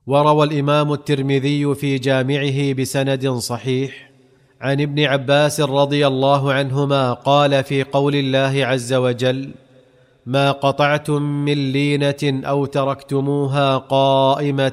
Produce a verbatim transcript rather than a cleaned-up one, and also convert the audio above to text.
وروى الإمام الترمذي في جامعه بسند صحيح عن ابن عباس رضي الله عنهما قال في قول الله عز وجل: ما قطعتم من لينة أو تركتموها قائمة